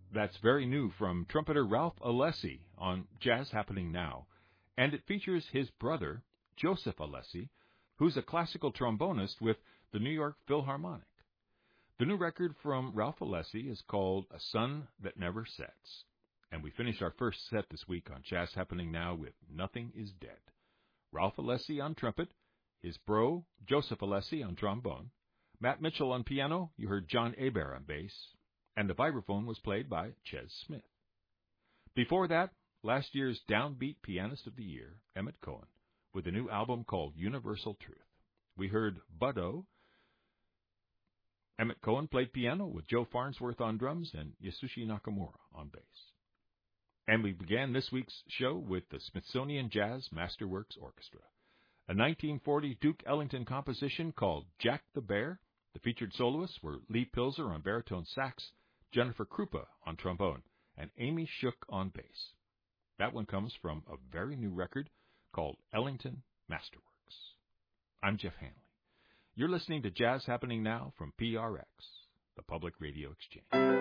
That's very new from trumpeter Ralph Alessi on Jazz Happening Now, and it features his brother, Joseph Alessi, who's a classical trombonist with the New York Philharmonic. The new record from Ralph Alessi is called A Sun That Never Sets, and we finish our first set this week on Jazz Happening Now with Nothing Is Dead. Ralph Alessi on trumpet, his bro, Joseph Alessi, on trombone, Matt Mitchell on piano, you heard John Hebert on bass, and the vibraphone was played by Ches Smith. Before that, last year's Downbeat Pianist of the Year, Emmett Cohen, with a new album called Universal Truth. We heard Bud-O. Emmett Cohen played piano with Joe Farnsworth on drums and Yasushi Nakamura on bass. And we began this week's show with the Smithsonian Jazz Masterworks Orchestra, a 1940 Duke Ellington composition called Jack the Bear. The featured soloists were Lee Pilzer on baritone sax, Jennifer Krupa on trombone, and Amy Shook on bass. That one comes from a very new record called Ellington Masterworks. I'm Jeff Hanley. You're listening to Jazz Happening Now from PRX, the Public Radio Exchange.